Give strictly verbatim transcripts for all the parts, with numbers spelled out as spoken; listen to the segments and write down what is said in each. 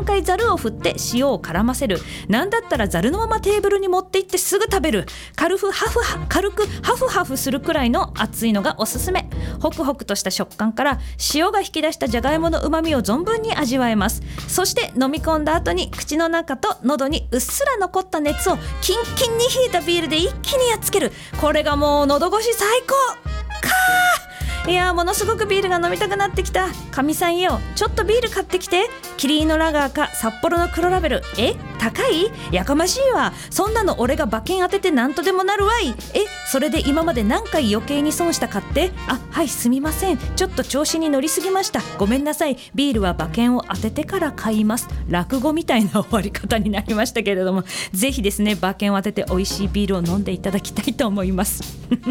回ザルを振って塩を絡ませる。なんだったらザルのままテーブルに持って行ってすぐ食べる。軽くハフハ軽くハフハフするくらいの熱いのがおすすめ。ホクホクとした食感から塩が引き出したじゃがいもの旨味を存分に味わえます。そして飲み込んだ後に口の中と喉にうっすら残った熱をキンキンに冷えたビールで一気にやっつける。これがもう喉越し最高かー。いやー、ものすごくビールが飲みたくなってきた。かみさんよ、ちょっとビール買ってきて。キリンのラガーか札幌の黒ラベル。え、高い？やかましいわ。そんなの俺が馬券当ててなんとでもなるわい。え、それで今まで何回余計に損したかって。あ、はいすみません、ちょっと調子に乗りすぎました、ごめんなさい。ビールは馬券を当ててから買います。落語みたいな終わり方になりましたけれども、ぜひですね馬券を当てて美味しいビールを飲んでいただきたいと思います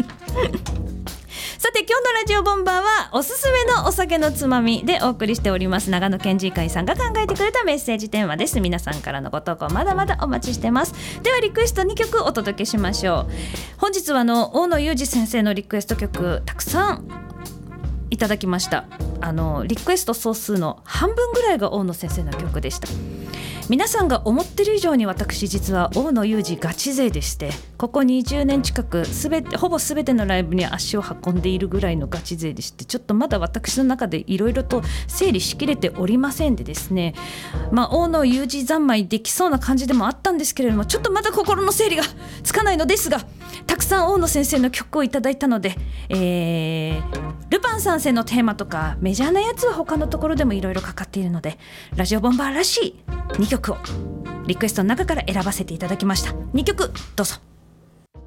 さて今日のラジオボンバーはおすすめのお酒のつまみでお送りしております。長野県人会さんが考えてくれたメッセージテーマです。皆さんからのご投稿まだまだお待ちしてます。ではリクエストにきょくお届けしましょう。本日はあの大野裕二先生のリクエスト曲たくさんいただきました。あのリクエスト総数の半分ぐらいが大野先生の曲でした。皆さんが思ってる以上に私実は大野裕二ガチ勢でして、ここにじゅうねん近くすべてほぼ全てのライブに足を運んでいるぐらいのガチ勢でして、ちょっとまだ私の中でいろいろと整理しきれておりませんでですね、まあ大野裕二三昧できそうな感じでもあったんですけれども、ちょっとまだ心の整理がつかないのですが、たくさん大野先生の曲をいただいたので、えー、ルパン三世のテーマとかメジャーなやつは他のところでもいろいろかかっているので、ラジオボンバーらしいにきょくをリクエストの中から選ばせていただきました。にきょくどうぞ。